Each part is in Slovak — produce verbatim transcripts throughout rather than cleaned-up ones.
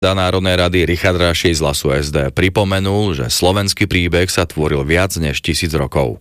Predseda Národnej rady Richard Raši z hlasu es dé pripomenul, že slovenský príbeh sa tvoril viac než tisíc rokov.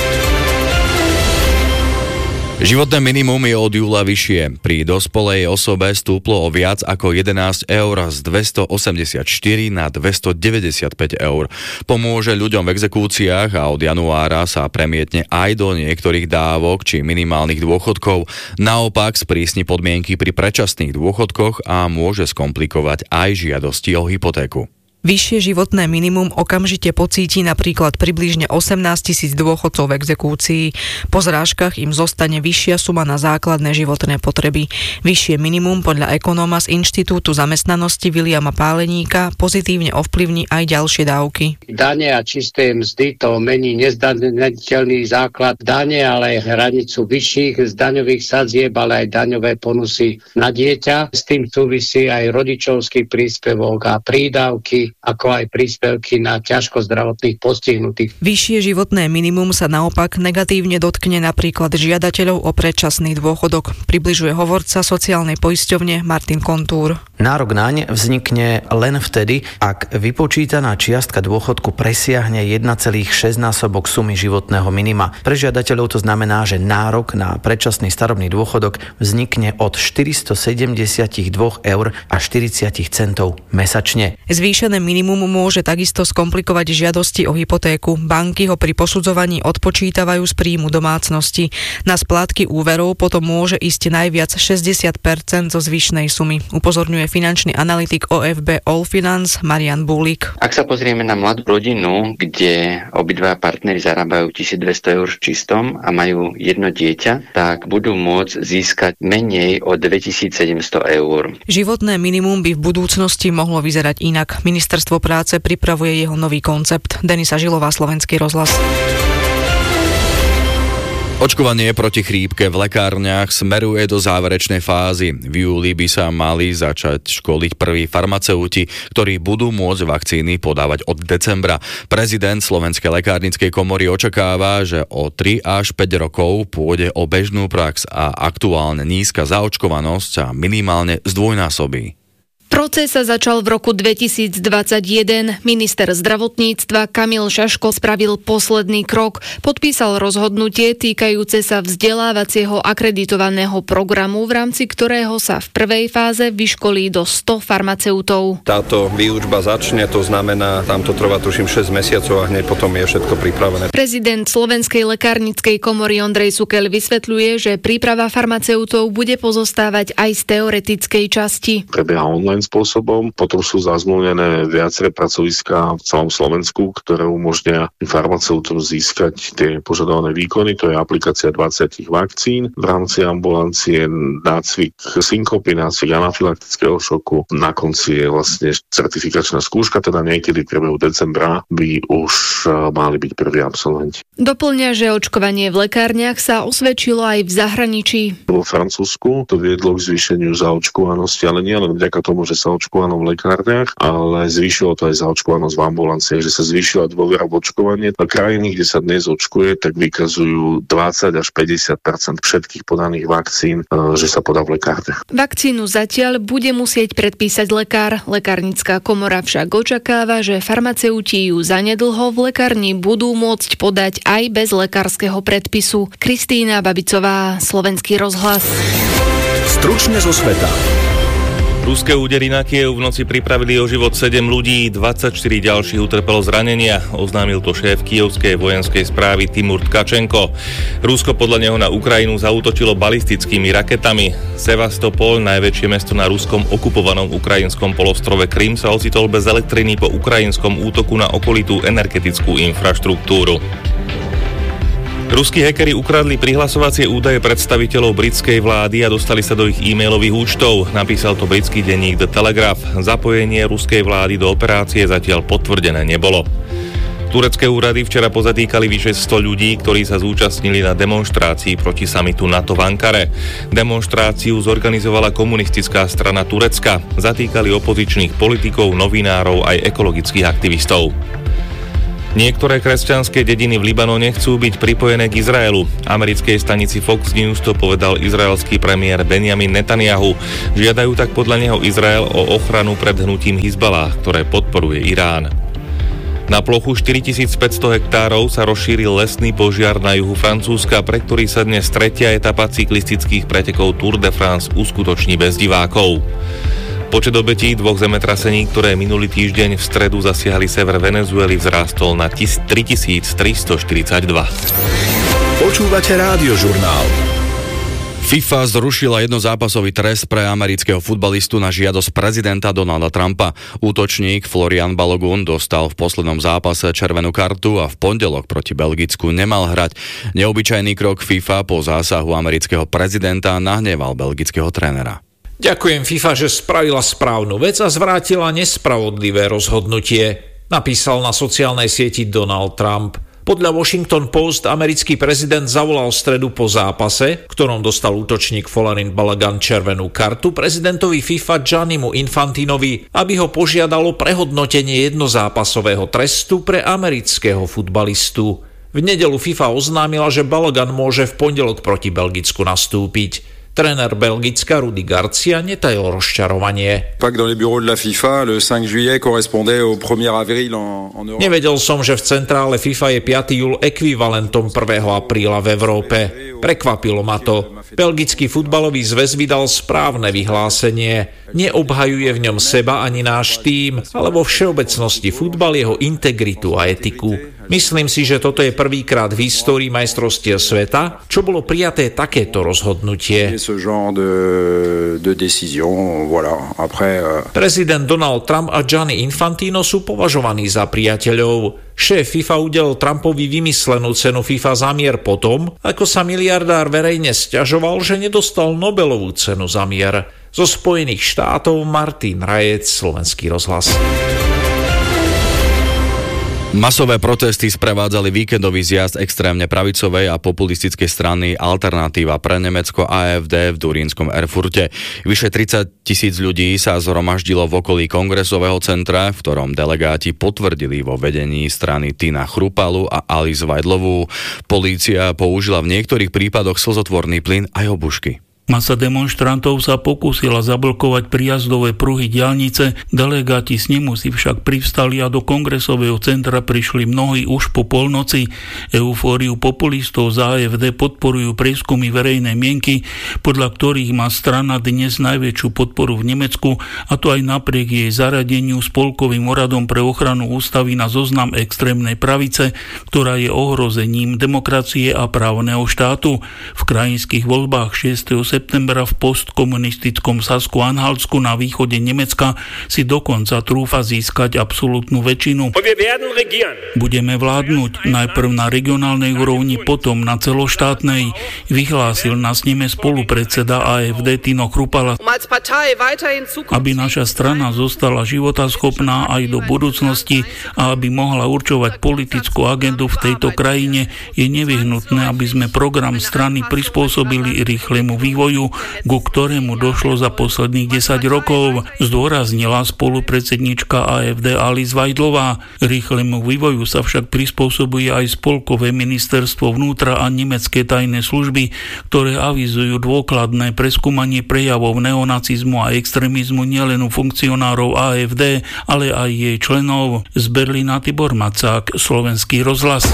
Životné minimum je od júla vyššie. Pri dospelej osobe stúplo o viac ako jedenásť eur z dvestoosemdesiatštyri na dvestodeväťdesiatpäť eur. Pomôže ľuďom v exekúciách a od januára sa premietne aj do niektorých dávok či minimálnych dôchodkov. Naopak sprísni podmienky pri predčasných dôchodkoch a môže skomplikovať aj žiadosti o hypotéku. Vyššie životné minimum okamžite pocíti napríklad približne osemnásť tisíc dôchodcov v exekúcii. Po zrážkach im zostane vyššia suma na základné životné potreby. Vyššie minimum podľa ekonóma z Inštitútu zamestnanosti Viliama Páleníka pozitívne ovplyvní aj ďalšie dávky. Dane a čisté mzdy to mení nezdaniteľný základ dane, ale aj hranicu vyšších z daňových sadzieb, ale aj daňové bonusy na dieťa. S tým súvisí aj rodičovský príspevok a prídavky, ako aj príspevky na ťažko zdravotných postihnutých. Vyššie životné minimum sa naopak negatívne dotkne napríklad žiadateľov o predčasný dôchodok, približuje hovorca sociálnej poisťovne Martin Kontúr. Nárok naň vznikne len vtedy, ak vypočítaná čiastka dôchodku presiahne jeden celý šesť násobok sumy životného minima. Pre žiadateľov to znamená, že nárok na predčasný starobný dôchodok vznikne od štyristosedemdesiatdva eur a štyridsať centov mesačne. Zvýšené minimum môže takisto skomplikovať žiadosti o hypotéku. Banky ho pri posudzovaní odpočítavajú z príjmu domácnosti. Na splátky úverov potom môže ísť najviac šesťdesiat percent zo zvyšnej sumy, upozorňuje finančný analytik ó ef bé Allfinance Marian Búlik. Ak sa pozrieme na mladú rodinu, kde obidva partneri zarábajú tisícdvesto eur v čistom a majú jedno dieťa, tak budú môcť získať menej o dvetisícsedemsto eur. Životné minimum by v budúcnosti mohlo vyzerať inak. Ministerstvo práce pripravuje jeho nový koncept. Denisa Žilová, Slovenský rozhlas. Očkovanie proti chrípke v lekárniach smeruje do záverečnej fázy. V júli by sa mali začať školiť prví farmaceuti, ktorí budú môcť vakcíny podávať od decembra. Prezident Slovenskej lekárnickej komory očakáva, že o tri až päť rokov pôjde o bežnú prax a aktuálne nízka zaočkovanosť sa minimálne zdvojnásobí. Proces sa začal v roku dvetisícdvadsaťjeden. Minister zdravotníctva Kamil Šaško spravil posledný krok. Podpísal rozhodnutie týkajúce sa vzdelávacieho akreditovaného programu, v rámci ktorého sa v prvej fáze vyškolí do sto farmaceutov. Táto výučba začne, to znamená, tam to trvá tuším šesť mesiacov a hneď potom je všetko pripravené. Prezident Slovenskej lekárnickej komory Ondrej Sukeľ vysvetľuje, že príprava farmaceutov bude pozostávať aj z teoretickej časti. Prebieha online spôsobom. Potom sú zazmluvnené viaceré pracoviská v celom Slovensku, ktoré umožnia farmaceutom získať tie požadované výkony. To je aplikácia dvadsať vakcín. V rámci ambulancie nácvik synkopy, nácvik anafylaktického šoku. Na konci je vlastne certifikačná skúška, teda niekedy v priebehu decembra by už mali byť prví absolventi. Doplňa, že očkovanie v lekárniach sa osvedčilo aj v zahraničí. Vo Francúzsku to viedlo k zvýšeniu zaočkovanosti, ale nie len vďaka tomu, že sa očkovalo v lekárniach, ale zvýšilo to aj zaočkovanosť v ambulanciách, že sa zvýšila dôvera v očkovanie. Na krajiny, kde sa dnes očkuje, tak vykazujú dvadsať až päťdesiat percent všetkých podaných vakcín, že sa podá v lekárniach. Vakcínu zatiaľ bude musieť predpísať lekár. Lekárnická komora však očakáva, že farmaceuti ju zanedlho v lekárni budú môcť podať aj bez lekárskeho predpisu. Kristína Babicová, Slovenský rozhlas. Stručne zo sveta. Ruské údery na Kyjev v noci pripravili o život sedem ľudí, dvadsaťštyri ďalších utrpelo zranenia, oznámil to šéf kyjevskej vojenskej správy Timur Tkačenko. Rusko podľa neho na Ukrajinu zaútočilo balistickými raketami. Sevastopol, najväčšie mesto na ruskom okupovanom ukrajinskom polostrove Krym, sa ocitol bez elektriny po ukrajinskom útoku na okolitú energetickú infraštruktúru. Ruskí hackeri ukradli prihlasovacie údaje predstaviteľov britskej vlády a dostali sa do ich e-mailových účtov, napísal to britský denník The Telegraph. Zapojenie ruskej vlády do operácie zatiaľ potvrdené nebolo. Turecké úrady včera pozatýkali vyše sto ľudí, ktorí sa zúčastnili na demonštrácii proti samitu NATO v Ankare. Demonštráciu zorganizovala komunistická strana Turecka. Zatýkali opozičných politikov, novinárov aj ekologických aktivistov. Niektoré kresťanské dediny v Libanone chcú byť pripojené k Izraelu. Americkej stanici Fox News to povedal izraelský premiér Benjamin Netanyahu. Žiadajú tak podľa neho Izrael o ochranu pred hnutím Hizbalah, ktoré podporuje Irán. Na plochu štyritisícpäťsto hektárov sa rozšíril lesný požiar na juhu Francúzska, pre ktorý sa dnes tretia etapa cyklistických pretekov Tour de France uskutoční bez divákov. Počet obetí dvoch zemetrasení, ktoré minulý týždeň v stredu zasiahli sever Venezuely, vzrástol na tritisíctristoštyridsaťdva. Počúvate Rádiožurnál. FIFA zrušila jednozápasový trest pre amerického futbalistu na žiadosť prezidenta Donalda Trumpa. Útočník Florian Balogun dostal v poslednom zápase červenú kartu a v pondelok proti Belgicku nemal hrať. Neobyčajný krok FIFA po zásahu amerického prezidenta nahneval belgického trénera. Ďakujem FIFA, že spravila správnu vec a zvrátila nespravodlivé rozhodnutie, napísal na sociálnej sieti Donald Trump. Podľa Washington Post americký prezident zavolal v stredu po zápase, v ktorom dostal útočník Florian Balogun červenú kartu, prezidentovi FIFA Giannimu Infantinovi, aby ho požiadalo prehodnotenie jednozápasového trestu pre amerického futbalistu. V nedeľu FIFA oznámila, že Balogun môže v pondelok proti Belgicku nastúpiť. Tréner Belgicka Rudi Garcia netajil rozčarovanie. Nevedel som, že v centrále FIFA je piaty júl ekvivalentom prvého apríla v Európe. Prekvapilo ma to. Belgický futbalový zväz vydal správne vyhlásenie. Neobhajuje v ňom seba ani náš tím, ale vo všeobecnosti futbal, jeho integritu a etiku. Myslím si, že toto je prvýkrát v histórii majstrovstiev sveta, čo bolo prijaté takéto rozhodnutie. Prezident Donald Trump a Gianni Infantino sú považovaní za priateľov. Šéf FIFA udelil Trumpovi vymyslenú cenu FIFA za mier potom, ako sa miliardár verejne sťažoval, že nedostal Nobelovú cenu za mier. Zo Spojených štátov Martin Rajec, Slovenský rozhlas. Masové protesty sprevádzali víkendový zjazd extrémne pravicovej a populistickej strany Alternatíva pre Nemecko á ef dé v turínskom Erfurte. Vyše tridsať tisíc ľudí sa zhromaždilo v okolí kongresového centra, v ktorom delegáti potvrdili vo vedení strany Tina Chrupalu a Alice Weidlovú. Polícia použila v niektorých prípadoch slzotvorný plyn aj obušky. Masa demonštrantov sa pokúsila zablokovať prijazdové pruhy diaľnice, delegáti s nemu si však privstali a do kongresového centra prišli mnohí už po polnoci. Eufóriu populistov z á ef dé podporujú prieskumy verejnej mienky, podľa ktorých má strana dnes najväčšiu podporu v Nemecku, a to aj napriek jej zaradeniu Spolkovým úradom pre ochranu ústavy na zoznam extrémnej pravice, ktorá je ohrozením demokracie a právneho štátu. V krajinských voľbách šiesteho septembra v postkomunistickom Sasku-Anhaltsku na východe Nemecka si dokonca trúfa získať absolútnu väčšinu. Budeme vládnuť najprv na regionálnej úrovni, potom na celoštátnej, vyhlásil na sneme spolupredseda á ef dé Tino Chrupala. Aby naša strana zostala životaschopná aj do budúcnosti a aby mohla určovať politickú agendu v tejto krajine, je nevyhnutné, aby sme program strany prispôsobili rýchlemu vývoju, ku ktorému došlo za posledných desať rokov, zdôraznila spolupredsednička á ef dé Alice Weidlová. Rýchlemu vývoju sa však prispôsobuje aj Spolkové ministerstvo vnútra a nemecké tajné služby, ktoré avizujú dôkladné preskúmanie prejavov neonacizmu a extrémizmu nielen u funkcionárov á ef dé, ale aj jej členov. Z Berlína Tibor Macák, Slovenský rozhlas.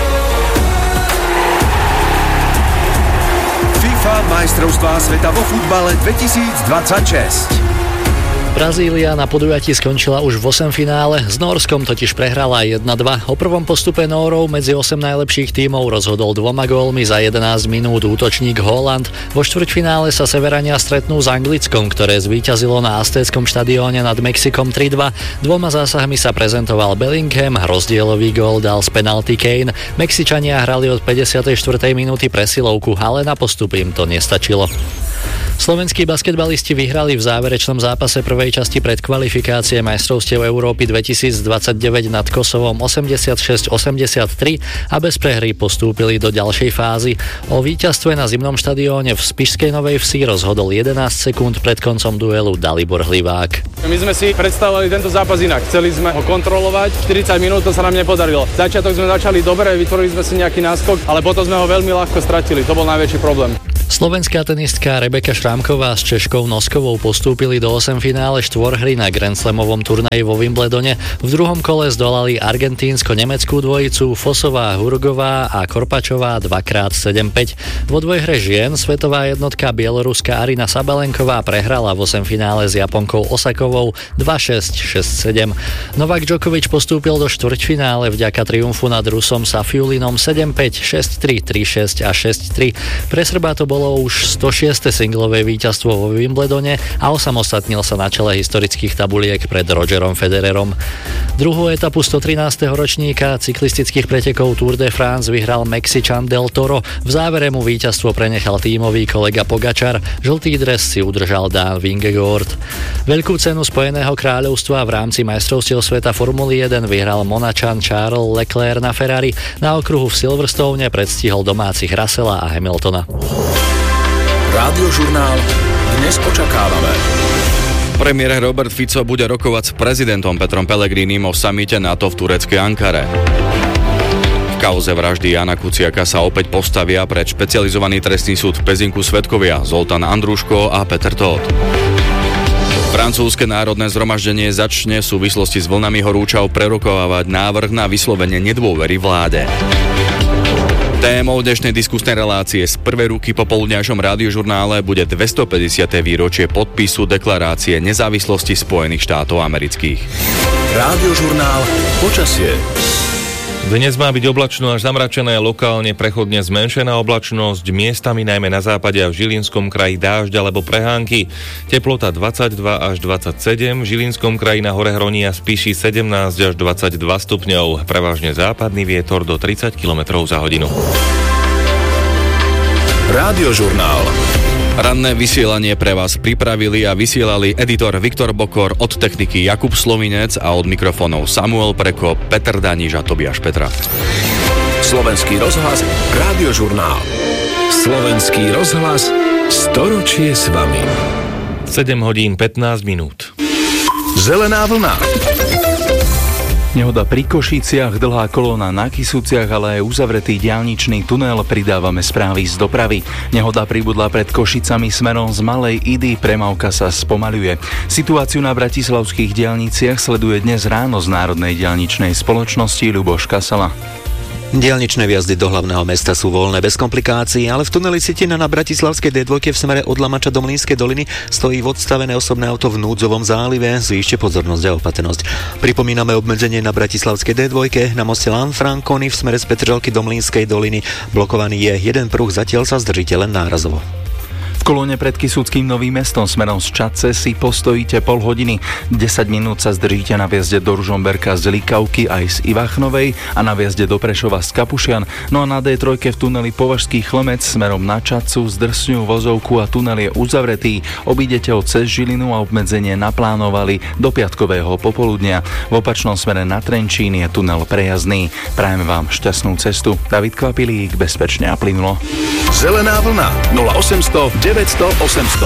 FIFA majstrovstvá sveta vo futbale dvetisícdvadsaťšesť. Brazília na podujatí skončila už v osemfinále, s Nórskom totiž prehrala jedna dva. O prvom postupe Nórov medzi osem najlepších tímov rozhodol dvoma gólmi za jedenásť minút útočník Haaland. Vo štvrťfinále sa Severania stretnú s Anglickom, ktoré zvíťazilo na Aztéckom štadióne nad Mexikom tri dva. Dvoma zásahmi sa prezentoval Bellingham, rozdielový gól dal z penalty Kane. Mexičania hrali od päťdesiatej štvrtej minúty presilovku, ale na postup im to nestačilo. Slovenskí basketbalisti vyhrali v záverečnom zápase prvej časti predkvalifikácie majstrovstiev Európy dvetisícdvadsaťdeväť nad Kosovom osemdesiatšesť osemdesiattri a bez prehry postúpili do ďalšej fázy. O víťazstve na zimnom štadióne v Spišskej Novej Vsi rozhodol jedenásť sekúnd pred koncom duelu Dalibor Hlivák. My sme si predstavovali tento zápas inak. Chceli sme ho kontrolovať, štyridsať minút to sa nám nepodarilo. Začiatok sme začali dobre, vytvorili sme si nejaký náskok, ale potom sme ho veľmi ľahko stratili. To bol najväčší problém. Slovenská tenistka Rebeka Šrámková s Češkou Noskovou postúpili do osemfinále štvorhry na Grand Slamovom turnaji vo Wimbledone. V druhom kole zdolali argentínsko-nemeckú dvojicu Fosová, Hurgová a Korpačová dvakrát sedem päť. Vo dvojhre žien svetová jednotka bieloruská Arina Sabalenková prehrala v osemfinále s Japonkou Osakovou dva šesť šesť sedem. Novak Djokovic postúpil do štvrťfinále vďaka triumfu nad Rusom Safiulinom sedem päť, šesť tri, tri šesť a šesť tri. Pre Srba to bolo už stošieste singlové víťazstvo vo Wimbledone a osamostatnil sa na čele historických tabuliek pred Rogerom Federerom. Druhú etapu stotrinásteho ročníka cyklistických pretekov Tour de France vyhral Mexičan Del Toro. V závere mu víťazstvo prenechal tímový kolega Pogačar. Žltý dres si udržal Dan Vingegaard. Veľkú cenu Spojeného kráľovstva v rámci majstrovstiev sveta Formuly jeden vyhral Monačan Charles Leclerc na Ferrari. Na okruhu v Silverstone predstihol domácich Russella a Hamiltona. Rádiožurnál dnes očakávame. Premiér Robert Fico bude rokovať s prezidentom Petrom Pellegrinim o samite NATO v tureckej Ankare. V kauze vraždy Jana Kuciaka sa opäť postavia pred špecializovaný trestný súd v Pezinku svedkovia Zoltán Andruško a Peter Tóth. Francúzske národné zhromaždenie začne v súvislosti s vlnami horúčav prerokovávať návrh na vyslovenie nedôvery vláde. Témou dnešnej diskusnej relácie z prvej ruky popoludňajšom rádiožurnále bude dvestopäťdesiate výročie podpisu deklarácie nezávislosti Spojených štátov amerických. Rádiožurnál počasie. Dnes má byť oblačno až zamračené, lokálne prechodne zmenšená oblačnosť, miestami najmä na západe a v Žilinskom kraji dážď alebo prehánky. Teplota dvadsaťdva až dvadsaťsedem, v Žilinskom kraji na hore Hroní a Spiši sedemnásť až dvadsaťdva stupňov, prevažne západný vietor do tridsať kilometrov za hodinu. Rádiožurnál. Ranné vysielanie pre vás pripravili a vysielali editor Viktor Bokor, od techniky Jakub Slovinec a od mikrofónov Samuel Preko, Peter Daniš a Tobiáš Petra. Slovenský rozhlas, Rádiožurnál. Slovenský rozhlas, storočie s vami. sedem hodín pätnásť minút. Zelená vlna. Nehoda pri Košiciach, dlhá kolóna na Kisúciach, ale aj uzavretý diaľničný tunel, pridávame správy z dopravy. Nehoda pribudla pred Košicami smerom z Malej Idy, premávka sa spomaľuje. Situáciu na bratislavských diaľniciach sleduje dnes ráno z Národnej diaľničnej spoločnosti Ľuboš Kasala. Diaľničné vjazdy do hlavného mesta sú voľné bez komplikácií, ale v tuneli Sitina na bratislavskej dé dva v smere od Lamača do Mlynskej doliny stojí odstavené osobné auto v núdzovom zálive. Zvýšte pozornosť a opatrnosť. Pripomíname obmedzenie na bratislavskej dé dva na moste Lanfranconi v smere z Petržalky do Mlynskej doliny. Blokovaný je jeden pruh, zatiaľ sa zdržíte len nárazovo. V kolóne pred Kisúckým Novým Mestom smerom z Čadce si postojíte pol hodiny. desať minút sa zdržíte na vjazde do Ružomberka z Likavky aj z Ivachnovej a na vjazde do Prešova z Kapušian. No a na dé tri v tuneli Považský Chlmec smerom na Čadcu zdrsňujú vozovku a tunel je uzavretý. Obídete ho cez Žilinu a obmedzenie naplánovali do piatkového popoludnia. V opačnom smere na Trenčín je tunel prejazdný. Prajeme vám šťastnú cestu. David Kvapilík, bezpečne a plynulo. Zelená vlna nula osemsto deväťsto osemsto.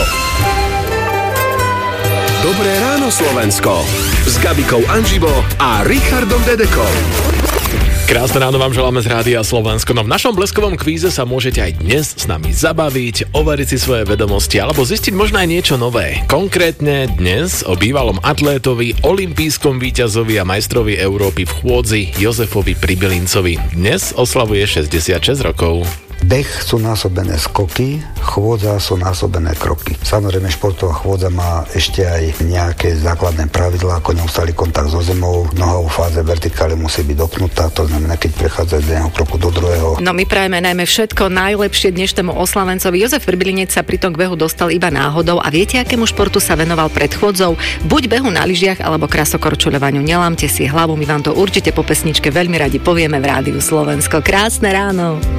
Dobré ráno Slovensko s Gabikou Anžibo a Richardom Dedekom. Krásne ráno vám želáme z Rádia Slovensko. No v našom bleskovom kvíze sa môžete aj dnes s nami zabaviť, overiť si svoje vedomosti alebo zistiť možno aj niečo nové. Konkrétne dnes o bývalom atlétovi, olympijskom víťazovi a majstrovi Európy v chôdzi Jozefovi Pribylincovi. Dnes oslavuje šesťdesiatšesť rokov. Beh sú násobené skoky, chôdza sú násobené kroky. Samozrejme športová chôdza má ešte aj nejaké základné pravidlá, ako neustály kontakt so zemou, noha v fáze vertikály musí byť dopnutá, to znamená, keď prechádza z jedného kroku do druhého. No my prajeme najmä všetko najlepšie dnešnému oslavencovi. Jozef Pribylinec sa pri tom k behu dostal iba náhodou a viete, akému športu sa venoval pred chôdzou? Buď behu na lyžiach alebo krasokorčuľovaniu. Nelámte si hlavu, my vám to určite po pesničke veľmi radi povieme v Rádiu Slovensko. Krásne ráno.